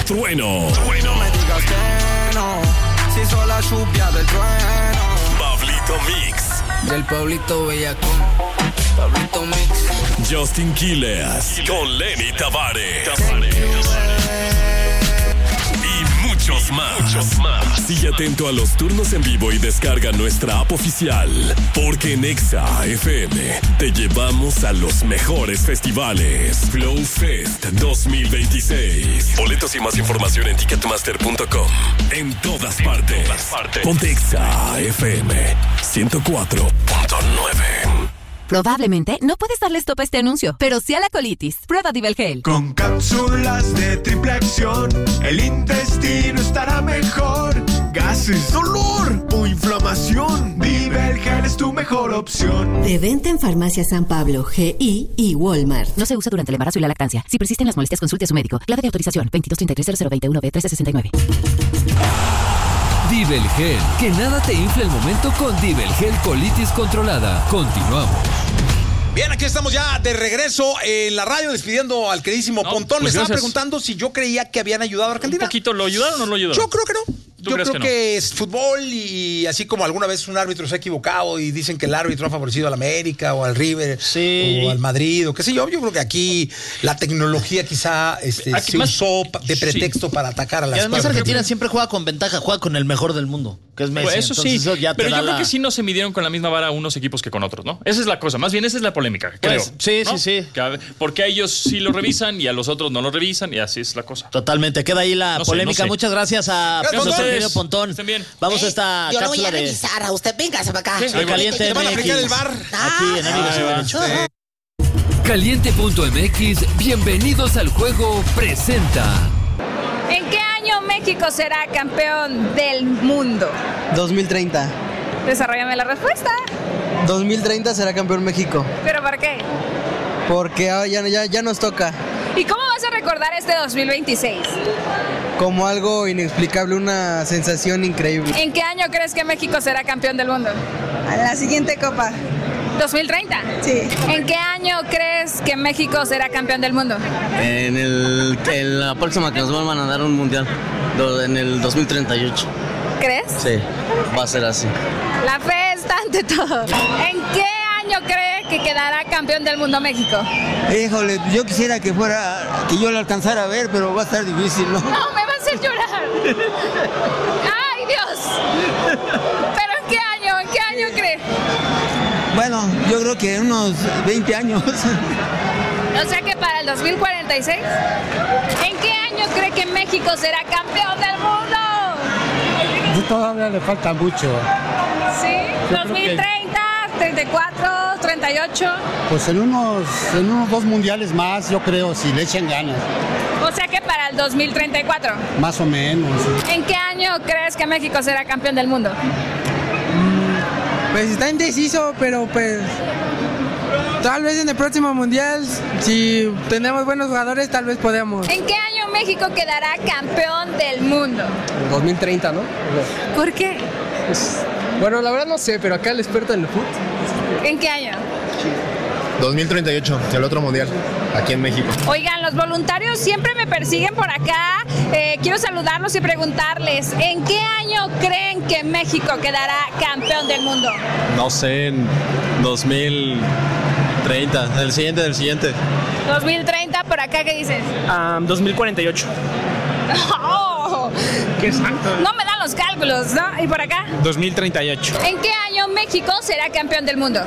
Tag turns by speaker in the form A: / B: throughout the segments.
A: trueno.
B: No me digas que no, si hizo la lluvia del trueno.
A: Pablito Mix.
B: Del Pablito Bellacón, Pablito Mix.
A: Justin Quiles con Lenny Tavares. Y muchos más. Sigue atento a los turnos en vivo y descarga nuestra app oficial. Porque en Exa FM te llevamos a los mejores festivales. Flow Fest 2026. Boletos y más información en ticketmaster.com. En todas partes. Ponte Exa FM 104.9.
C: Probablemente no puedes darle stop a este anuncio, pero sí a la colitis. Prueba Divelgel.
D: Con cápsulas de triple acción, el intestino estará mejor. Gases, dolor o inflamación, Divelgel es tu mejor opción.
E: De venta en Farmacia San Pablo, GI y Walmart.
C: No se usa durante el embarazo y la lactancia. Si persisten las molestias, consulte a su médico. Clave de autorización 2233-0021-B1369.
F: Divelgel, que nada te infle el momento con Divelgel Colitis Controlada. Continuamos.
G: Bien, aquí estamos ya de regreso en la radio, despidiendo al queridísimo Pontón.
H: Pues
G: Me estaba
H: gracias.
G: preguntando si yo creía que habían ayudado a Argentina.
H: ¿Un poquito lo ayudaron o no lo ayudaron?
G: Yo creo que no. Yo creo
H: crees
G: que es fútbol y así como alguna vez un árbitro se ha equivocado y dicen que el árbitro ha favorecido al América o al River o al Madrid o qué sé yo. Yo creo que aquí la tecnología quizá se usó de pretexto para atacar a las
I: Y además
G: partes.
I: Argentina siempre juega con ventaja, juega con el mejor del mundo, que es Messi.
H: Pues eso
I: Entonces,
H: sí,
I: eso ya te
H: pero
I: da
H: yo creo que sí no se midieron con la misma vara unos equipos que con otros, ¿no? Esa es la cosa, más bien esa es la polémica, creo.
I: sí,
H: ¿no?
I: sí.
H: Porque a ellos sí lo revisan y a los otros no lo revisan y así es la cosa.
I: Totalmente, queda ahí la polémica.
H: no sé.
I: Muchas gracias a
H: Gracias a
I: nuestro
H: ustedes.
I: querido Pontón.
H: Estén bien.
I: Vamos a esta
J: Yo lo voy a
I: cápsula de
J: revisar a usted. Véngase para acá.
I: de Caliente
G: Te van a aplicar el
I: MX.
G: bar.
I: Aquí en Amigos y Derechos.
F: Caliente.mx, bienvenidos al juego, presenta.
K: ¿En qué año México será campeón del mundo?
L: 2030.
K: Desarróllame la respuesta.
L: 2030 será campeón México.
K: ¿Pero por qué?
L: Porque ya nos toca.
K: ¿Y cómo vas a recordar este 2026?
L: Como algo inexplicable, una sensación increíble.
K: ¿En qué año crees que México será campeón del mundo?
M: A la siguiente copa.
K: ¿2030?
M: Sí.
K: ¿En qué año crees que México será campeón del mundo?
N: En la próxima que nos van a dar un mundial, en el 2038.
K: ¿Crees?
N: Sí, va a ser así.
K: La fe está ante todo. ¿En qué año cree que quedará campeón del mundo México?
L: Híjole, yo quisiera que yo lo alcanzara a ver, pero va a estar difícil, ¿no?
K: No, me va a hacer llorar. ¡Ay, Dios! ¿Pero en qué año? ¿En qué año cree?
L: Bueno, yo creo que unos 20 años.
K: O sea que para el 2046. ¿En qué año cree que México será campeón del mundo?
O: Todavía le falta mucho.
K: ¿Sí?
O: Yo
K: ¿2030, 34, 38?
O: Pues en unos 2 mundiales más, yo creo, si le echan ganas.
K: O sea que para el 2034.
O: Más o menos.
K: ¿En qué año crees que México será campeón del mundo?
L: Pues está indeciso, pero pues tal vez en el próximo mundial, si tenemos buenos jugadores, tal vez podemos.
K: ¿En qué año México quedará campeón del mundo?
L: 2030, ¿no?
K: ¿Por qué?
L: Bueno, la verdad no sé, pero acá el experto en el fútbol.
K: ¿En qué año?
P: 2038, el otro mundial, aquí en México.
K: Oigan, los voluntarios siempre me persiguen por acá. Quiero saludarlos y preguntarles, ¿en qué año creen que México quedará campeón del mundo?
P: No sé, en 2030, del siguiente.
K: 2030, por acá, ¿qué dices?
L: 2048.
K: ¡Oh!
L: ¡Qué exacto!
K: No me dan los cálculos, ¿no? ¿Y por acá?
L: 2038.
K: ¿En qué año México será campeón del mundo?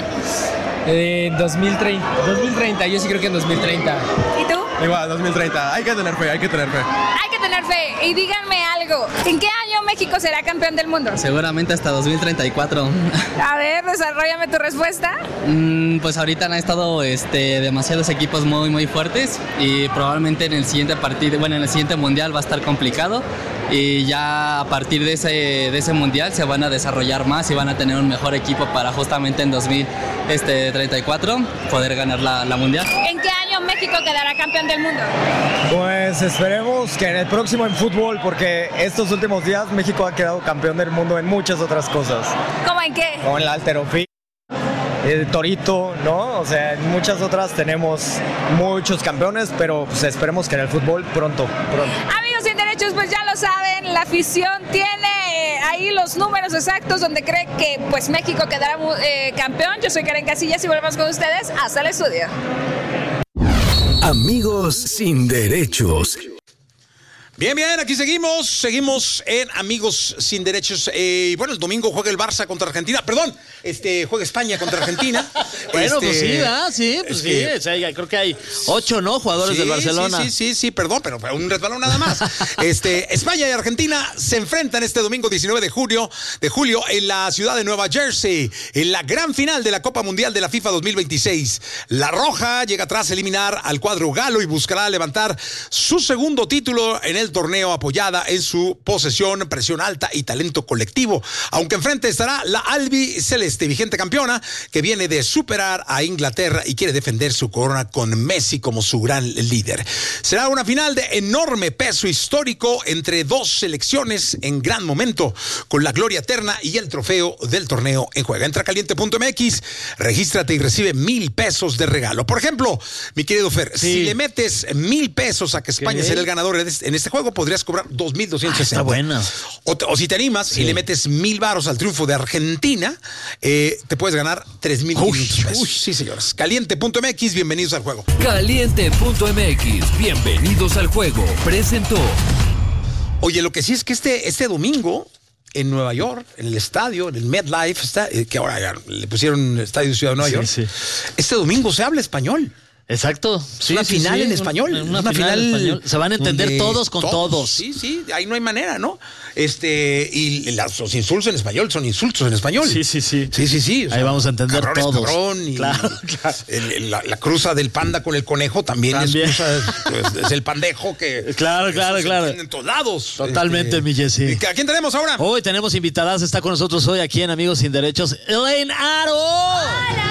L: 2030, yo sí creo que en 2030.
K: ¿Y tú?
P: Igual, 2030, hay que tener fe.
K: Hay que tener fe. Y díganme algo, ¿en qué año México será campeón del mundo?
N: Seguramente hasta 2034.
K: A ver, desarróllame tu respuesta.
N: Pues ahorita han estado demasiados equipos muy muy fuertes y probablemente en el siguiente partido, en el siguiente mundial va a estar complicado y ya a partir de ese mundial se van a desarrollar más y van a tener un mejor equipo para justamente en 2034 poder ganar la mundial.
K: ¿En qué año México quedará campeón del mundo?
Q: Pues esperemos que en el próximo en fútbol, porque estos últimos días México ha quedado campeón del mundo en muchas otras cosas.
K: ¿Cómo en qué?
Q: Como en la halterofilia, el torito, ¿no? O sea, en muchas otras tenemos muchos campeones, pero pues esperemos que en el fútbol pronto.
K: Amigos sin derechos, muchachos, pues ya lo saben, la afición tiene ahí los números exactos donde cree que pues México quedará campeón. Yo soy Karen Casillas y volvemos con ustedes hasta el estudio.
A: Amigos sin derechos.
G: Bien, aquí seguimos en Amigos Sin Derechos. Bueno, el domingo juega el Barça contra Argentina, juega España contra Argentina.
I: Bueno, pues sí, ¿verdad? Sí, pues sí, o sea, creo que hay 8, ¿no? Jugadores del Barcelona.
G: Sí, perdón, pero fue un resbalón nada más. España y Argentina se enfrentan este domingo 19 de julio en la ciudad de Nueva Jersey, en la gran final de la Copa Mundial de la FIFA 2026. La Roja llega tras eliminar al cuadro galo y buscará levantar su segundo título en el torneo, apoyada en su posesión, presión alta y talento colectivo. Aunque enfrente estará la albiceleste, vigente campeona, que viene de superar a Inglaterra y quiere defender su corona con Messi como su gran líder. Será una final de enorme peso histórico entre dos selecciones en gran momento, con la gloria eterna y el trofeo del torneo en juego. Entra a caliente.mx, regístrate y recibe 1,000 pesos de regalo. Por ejemplo, mi querido Fer, si le metes 1,000 pesos a que España será el ganador en este juego, podrías cobrar 2,260.
I: Está buena.
G: O si te animas y le metes 1,000 varos al triunfo de Argentina, te puedes ganar 3,500 pesos. Sí, señores. Caliente.mx, bienvenidos al juego.
F: Caliente.mx, bienvenidos al juego. Presentó.
G: Oye, lo que sí es que este domingo en Nueva York, en el estadio, en el MetLife, que ahora ya le pusieron Estadio Ciudad de Nueva York, este domingo se habla español.
I: Exacto.
G: Es una final en español.
I: Una final en español. Se van a entender todos con todos.
G: Sí, ahí no hay manera, ¿no? Y los insultos en español son insultos en español.
I: Sí.
G: O sea,
I: ahí vamos a entender todos.
G: Cabrón, y
I: claro.
G: La cruza del panda con el conejo también. Es el pandejo que...
I: Claro.
G: En todos lados.
I: Totalmente, mi Jessy.
G: ¿A quién tenemos ahora?
I: Hoy tenemos invitadas. Está con nosotros hoy aquí en Amigos Sin Derechos, Elaine Aro.
K: ¡Hola!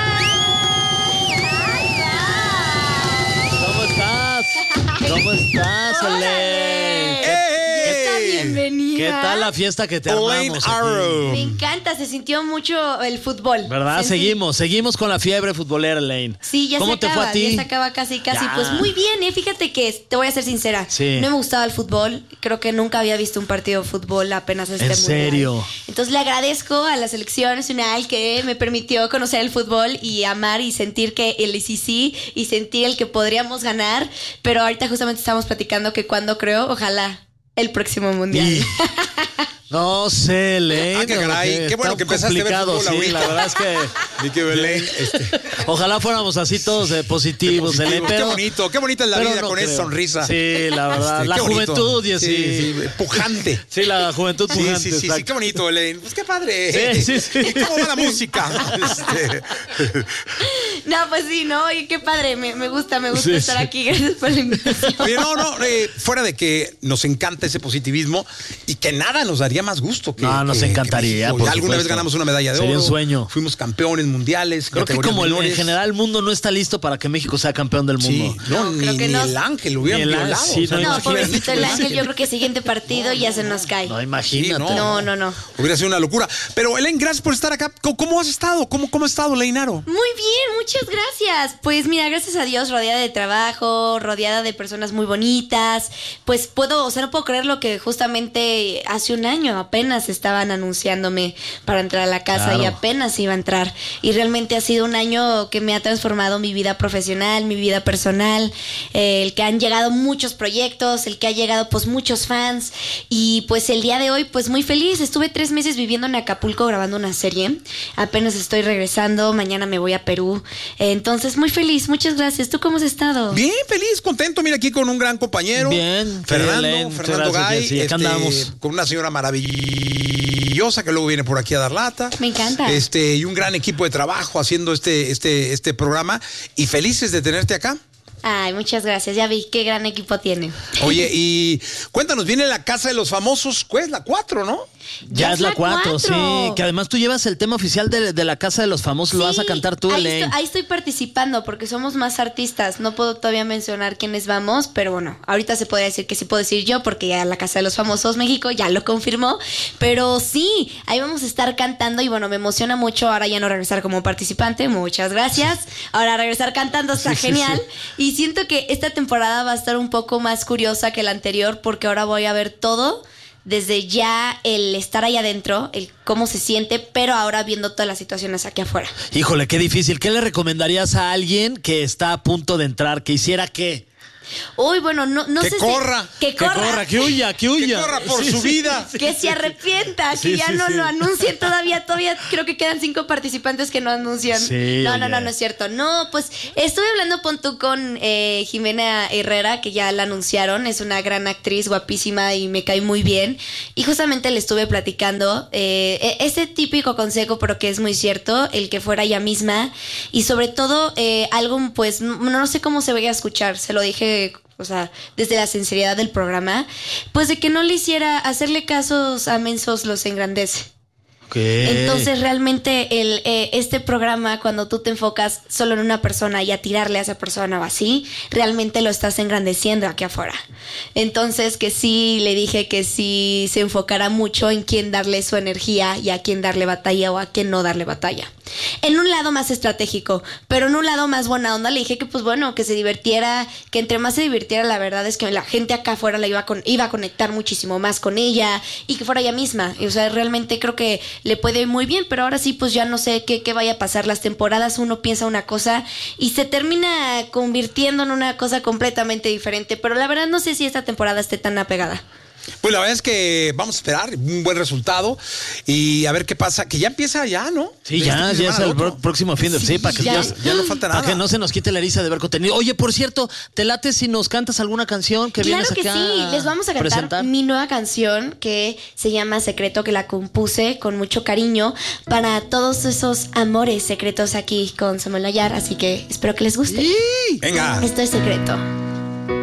I: ¿Cómo estás, Elaine?
R: Bienvenida.
I: ¿Qué tal la fiesta que te armamos aquí?
R: Me encanta, se sintió mucho el fútbol.
I: ¿Verdad? Seguimos con la fiebre futbolera, Elaine.
R: Sí, ya
I: ¿Cómo te fue a ti?
R: Ya se acaba casi.
I: Ya.
R: Pues muy bien, Fíjate que te voy a ser sincera.
I: Sí.
R: No me gustaba el fútbol. Creo que nunca había visto un partido de fútbol apenas este
I: mundial. ¿En serio?
R: Entonces le agradezco a la selección nacional que me permitió conocer el fútbol y amar y sentir que el sí y sentir el que podríamos ganar. Pero ahorita justamente estamos platicando que cuando creo, ojalá el próximo mundial.
I: No sé, Elaine.
G: Qué caray. Qué bueno que empezaste a ver fútbol
I: sí, la verdad es que... Ojalá fuéramos así todos positivos, Elaine. Pero,
G: qué bonita es la vida con esa sonrisa.
I: Sí, la verdad. La juventud y así.
G: Pujante.
I: Sí, la juventud pujante.
G: Sí, qué bonito, Elaine. Pues qué padre.
I: Sí.
G: ¿Y cómo va la música?
R: No, pues sí, ¿no? Y qué padre. Me gusta estar aquí. Gracias por la invitación.
G: Oye, fuera de que nos encanta ese positivismo y que nada nos daría más gusto.
I: Nos encantaría.
G: Que alguna vez ganamos una medalla de oro.
I: Sería un sueño.
G: Fuimos campeones mundiales.
I: Creo que como en general el mundo no está listo para que México sea campeón del mundo.
G: Sí, ni el Ángel lo hubieran violado.
I: Sí,
R: pobrecito el Ángel, yo creo que siguiente partido ya se nos cae.
I: No, imagínate.
R: No.
G: Hubiera sido una locura. Pero, Elaine, gracias por estar acá. ¿Cómo has estado? ¿Cómo ha estado, Elaine Aro?
R: Muy bien, muchas gracias. Pues mira, gracias a Dios, rodeada de trabajo, rodeada de personas muy bonitas. Pues no puedo creer lo que justamente hace un año apenas estaban anunciándome para entrar a la casa y apenas iba a entrar. Y realmente ha sido un año que me ha transformado mi vida profesional, mi vida personal, el que han llegado muchos proyectos, el que ha llegado pues muchos fans. Y pues el día de hoy pues muy feliz. Estuve 3 meses viviendo en Acapulco grabando una serie. Apenas estoy regresando, mañana me voy a Perú. Entonces muy feliz, muchas gracias. ¿Tú cómo has estado?
G: Bien, feliz, contento. Mira, aquí con un gran compañero.
I: Bien.
G: Fernando Gay.
I: Acá andamos.
G: Con una señora maravillosa que luego viene por aquí a dar lata.
R: Me encanta.
G: Y un gran equipo de trabajo haciendo este programa. Y felices de tenerte acá.
R: Ay, muchas gracias. Ya vi qué gran equipo tiene.
G: Oye, y cuéntanos, viene la Casa de los Famosos, ¿cuál es la 4, no?
I: Ya es la 4, sí. Que además tú llevas el tema oficial de la Casa de los Famosos, sí, lo vas a cantar tú, Elaine.
R: Ahí estoy participando porque somos más artistas. No puedo todavía mencionar quiénes vamos, pero bueno, ahorita se podría decir que sí puedo decir yo porque ya la Casa de los Famosos México ya lo confirmó. Pero sí, ahí vamos a estar cantando y bueno, me emociona mucho ahora ya no regresar como participante. Muchas gracias. Ahora regresar cantando está genial. Y siento que esta temporada va a estar un poco más curiosa que la anterior porque ahora voy a ver todo desde ya el estar ahí adentro, el cómo se siente, pero ahora viendo todas las situaciones aquí afuera.
I: Híjole, qué difícil. ¿Qué le recomendarías a alguien que está a punto de entrar? ¿Que hiciera qué?
R: Uy, bueno, no
G: que
R: sé
G: corra,
R: si... Que corra.
I: Que huya.
G: Que corra por su vida.
R: Que se arrepienta, que ya no lo anuncien todavía creo que quedan 5 participantes que no anuncian. No es cierto. No, pues estuve hablando con Jimena Herrera, que ya la anunciaron, es una gran actriz, guapísima y me cae muy bien. Y justamente le estuve platicando ese típico consejo, pero que es muy cierto, el que fuera ella misma. Y sobre todo, algo, pues, no sé cómo se vaya a escuchar, se lo dije, o sea, desde la sinceridad del programa, pues de que no le hiciera hacerle casos a mensos los engrandece. Okay. Entonces realmente este programa, cuando tú te enfocas solo en una persona y a tirarle a esa persona o así, realmente lo estás engrandeciendo aquí afuera. Entonces que sí, le dije que sí se enfocara mucho en quién darle su energía y a quién darle batalla o a quién no darle batalla. En un lado más estratégico, pero en un lado más buena onda le dije que pues bueno, que se divirtiera, que entre más se divirtiera, la verdad es que la gente acá afuera la iba a conectar muchísimo más con ella y que fuera ella misma. O sea, realmente creo que le puede ir muy bien, pero ahora sí pues ya no sé qué vaya a pasar. Las temporadas uno piensa una cosa y se termina convirtiendo en una cosa completamente diferente, pero la verdad no sé si esta temporada esté tan apegada.
G: Pues la verdad es que vamos a esperar un buen resultado y a ver qué pasa, que ya empieza ya, ¿no?
I: Sí, ya es el próximo fin de semana. Sí, para que
G: ya no falta nada.
I: Para que no se nos quite la risa de ver contenido. Oye, por cierto, ¿te late si nos cantas alguna canción que vienes acá?
R: Claro que sí, les vamos a cantar presentar mi nueva canción que se llama Secreto, que la compuse con mucho cariño para todos esos amores secretos aquí con Samuel Nayar, así que espero que les guste.
G: Venga.
R: Esto es Secreto.